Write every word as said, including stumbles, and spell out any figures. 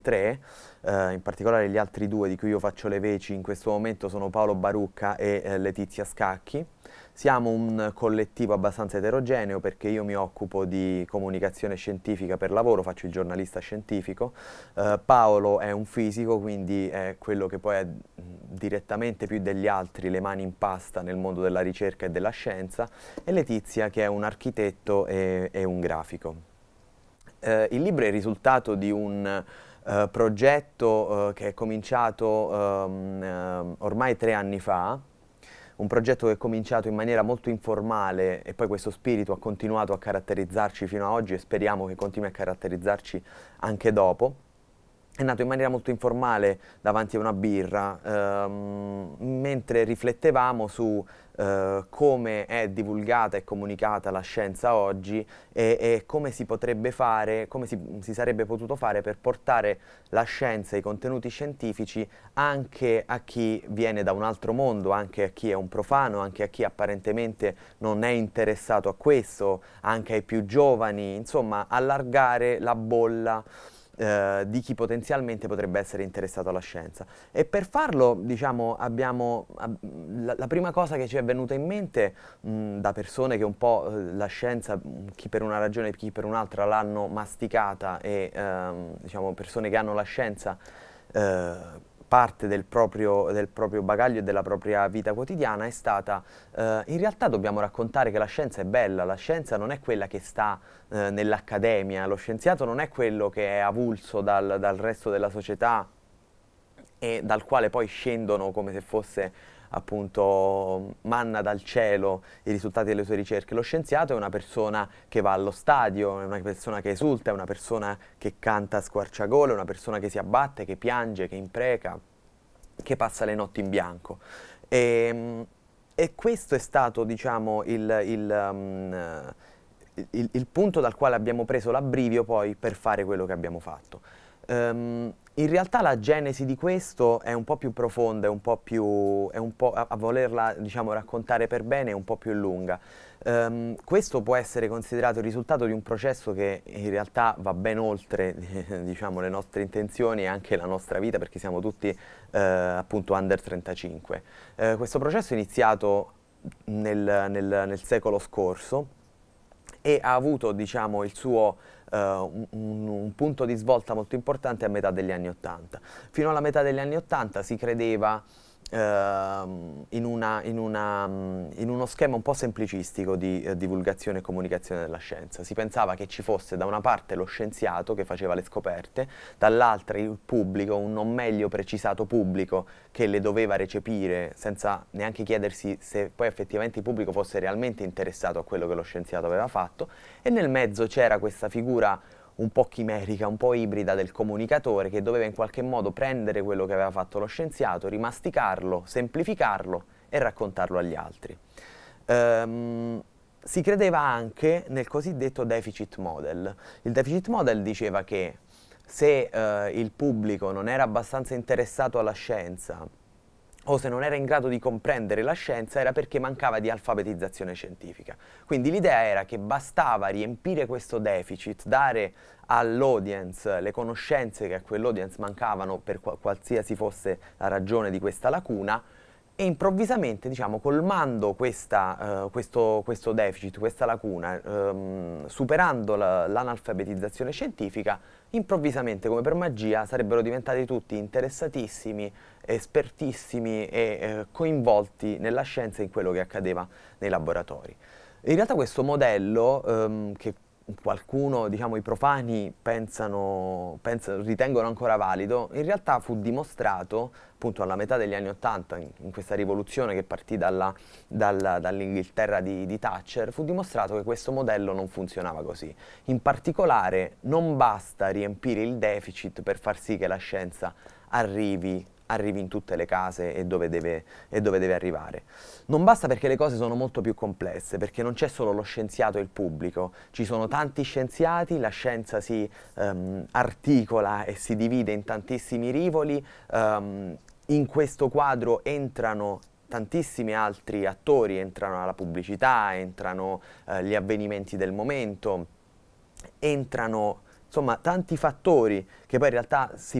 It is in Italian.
tre, eh, in particolare gli altri due di cui io faccio le veci in questo momento sono Paolo Barucca e eh, Letizia Scacchi. Siamo un collettivo abbastanza eterogeneo perché io mi occupo di comunicazione scientifica per lavoro, faccio il giornalista scientifico. Eh, Paolo è un fisico, quindi è quello che poi ha direttamente più degli altri le mani in pasta nel mondo della ricerca e della scienza, e Letizia che è un architetto e, e un grafico. Eh, il libro è il risultato di un uh, progetto uh, che è cominciato um, uh, ormai tre anni fa, un progetto che è cominciato in maniera molto informale e poi questo spirito ha continuato a caratterizzarci fino ad oggi e speriamo che continui a caratterizzarci anche dopo. È nato in maniera molto informale davanti a una birra, ehm, mentre riflettevamo su eh, come è divulgata e comunicata la scienza oggi e, e come si potrebbe fare, come si, si sarebbe potuto fare per portare la scienza e i contenuti scientifici anche a chi viene da un altro mondo, anche a chi è un profano, anche a chi apparentemente non è interessato a questo, anche ai più giovani, insomma allargare la bolla eh, di chi potenzialmente potrebbe essere interessato alla scienza. E per farlo, diciamo, abbiamo ab- la, la prima cosa che ci è venuta in mente mh, da persone che un po' eh, la scienza, mh, chi per una ragione, chi per un'altra, l'hanno masticata e ehm, diciamo persone che hanno la scienza eh, parte del proprio, del proprio bagaglio e della propria vita quotidiana, è stata eh, in realtà dobbiamo raccontare che la scienza è bella, la scienza non è quella che sta eh, nell'accademia, lo scienziato non è quello che è avulso dal, dal resto della società e dal quale poi scendono come se fosse appunto manna dal cielo i risultati delle sue ricerche. Lo scienziato è una persona che va allo stadio, è una persona che esulta, è una persona che canta a squarciagole, è una persona che si abbatte, che piange, che impreca, che passa le notti in bianco. E, e questo è stato, diciamo, il, il, um, il, il punto dal quale abbiamo preso l'abbrivio poi per fare quello che abbiamo fatto. Um, in realtà la genesi di questo è un po' più profonda, è un po' più, è un po' a, a volerla, diciamo, raccontare per bene, è un po' più lunga. Um, questo può essere considerato il risultato di un processo che in realtà va ben oltre diciamo, le nostre intenzioni e anche la nostra vita, perché siamo tutti eh, appunto under trentacinque. Eh, questo processo è iniziato nel, nel, nel secolo scorso e ha avuto, diciamo, il suo uh, un, un punto di svolta molto importante a metà degli anni ottanta. Fino alla metà degli anni ottanta si credeva uh, in, una, in, una, in uno schema un po' semplicistico di uh, divulgazione e comunicazione della scienza. Si pensava che ci fosse da una parte lo scienziato che faceva le scoperte, dall'altra il pubblico, un non meglio precisato pubblico che le doveva recepire senza neanche chiedersi se poi effettivamente il pubblico fosse realmente interessato a quello che lo scienziato aveva fatto, e nel mezzo c'era questa figura un po' chimerica, un po' ibrida del comunicatore che doveva in qualche modo prendere quello che aveva fatto lo scienziato, rimasticarlo, semplificarlo e raccontarlo agli altri. Ehm, si credeva anche nel cosiddetto deficit model. Il deficit model diceva che se eh, il pubblico non era abbastanza interessato alla scienza o se non era in grado di comprendere la scienza era perché mancava di alfabetizzazione scientifica. Quindi l'idea era che bastava riempire questo deficit, dare all'audience le conoscenze che a quell'audience mancavano per qual- qualsiasi fosse la ragione di questa lacuna, e improvvisamente, diciamo, colmando questa, uh, questo, questo deficit, questa lacuna, um, superando la, l'analfabetizzazione scientifica, improvvisamente, come per magia, sarebbero diventati tutti interessatissimi, espertissimi e eh, coinvolti nella scienza e in quello che accadeva nei laboratori. In realtà questo modello, um, che qualcuno, diciamo i profani, pensano, pensano, ritengono ancora valido, in realtà fu dimostrato appunto alla metà degli anni ottanta, in, in questa rivoluzione che partì dalla, dalla, dall'Inghilterra di, di Thatcher, fu dimostrato che questo modello non funzionava così. In particolare non basta riempire il deficit per far sì che la scienza arrivi arrivi in tutte le case e dove, deve, e dove deve arrivare. Non basta, perché le cose sono molto più complesse, perché non c'è solo lo scienziato e il pubblico, ci sono tanti scienziati, la scienza si um, articola e si divide in tantissimi rivoli, um, in questo quadro entrano tantissimi altri attori, entrano la pubblicità, entrano uh, gli avvenimenti del momento, entrano insomma tanti fattori che poi in realtà si